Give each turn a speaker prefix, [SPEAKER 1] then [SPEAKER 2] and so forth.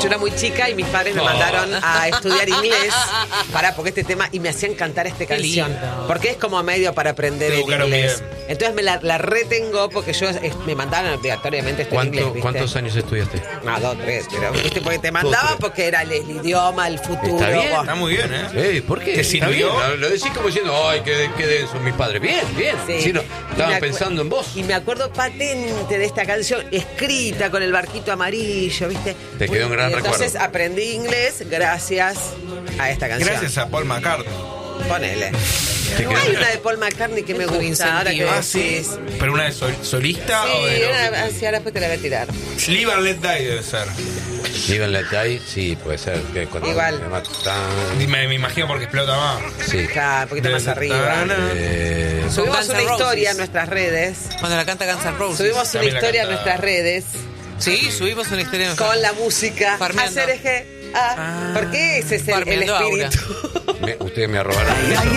[SPEAKER 1] era muy chica y mis padres me mandaron a estudiar inglés porque este tema, y me hacían cantar esta canción.
[SPEAKER 2] lindo.
[SPEAKER 1] Porque es como medio para aprender el
[SPEAKER 3] educaron
[SPEAKER 1] inglés.
[SPEAKER 3] bien.
[SPEAKER 1] Entonces la retengo porque yo me mandaban obligatoriamente a estudiar inglés. ¿Viste?
[SPEAKER 4] ¿Cuántos años estudiaste?
[SPEAKER 1] No, 2, 3, pero ¿viste? Porque te mandaban porque era el idioma, el futuro.
[SPEAKER 4] Está bien.
[SPEAKER 3] Está muy bien, ¿eh?
[SPEAKER 4] ¿Por qué?
[SPEAKER 3] ¿Te
[SPEAKER 4] Está
[SPEAKER 3] sirvió?
[SPEAKER 4] bien. Lo decís como diciendo, ay, qué densos mis padres. Bien.
[SPEAKER 1] Sí.
[SPEAKER 4] Sí, no,
[SPEAKER 1] Y
[SPEAKER 4] estaban
[SPEAKER 1] me
[SPEAKER 4] pensando en vos.
[SPEAKER 1] Y me acuerdo patente de esta canción, escrita con el barquito amarillo, ¿viste?
[SPEAKER 4] Te quedó un gran
[SPEAKER 1] Entonces
[SPEAKER 4] recuerdo.
[SPEAKER 1] aprendí inglés gracias a esta canción.
[SPEAKER 3] Gracias a Paul McCartney.
[SPEAKER 1] Ponele.
[SPEAKER 4] Te quedó-
[SPEAKER 1] Hay una de Paul McCartney que me
[SPEAKER 2] Es un
[SPEAKER 1] gusta, ahora que
[SPEAKER 2] incentivo.
[SPEAKER 3] Ah, sí.
[SPEAKER 1] decís.
[SPEAKER 3] ¿Pero una de solista o
[SPEAKER 1] Sí,
[SPEAKER 3] de
[SPEAKER 1] así ahora después te la voy a tirar.
[SPEAKER 3] Live and Let Die debe ser.
[SPEAKER 4] Live and Let Die, sí, puede ser. Que cuando
[SPEAKER 1] Igual.
[SPEAKER 4] me matan-
[SPEAKER 3] Me imagino porque explota más.
[SPEAKER 4] Sí.
[SPEAKER 1] Acá, un poquito más arriba.
[SPEAKER 4] Eh,
[SPEAKER 1] Subimos
[SPEAKER 2] Guns
[SPEAKER 1] una
[SPEAKER 2] N' Roses.
[SPEAKER 1] historia a nuestras redes.
[SPEAKER 2] Cuando la canta Guns N' Roses.
[SPEAKER 1] Subimos una
[SPEAKER 3] También la
[SPEAKER 1] historia a
[SPEAKER 3] canta-
[SPEAKER 1] nuestras redes
[SPEAKER 2] Sí, subimos una historia.
[SPEAKER 1] con la música.
[SPEAKER 2] Farmeando.
[SPEAKER 1] Hacer eje. Porque ese es el
[SPEAKER 2] Farmeando
[SPEAKER 1] espíritu.
[SPEAKER 4] ustedes me robaron.
[SPEAKER 5] Ay,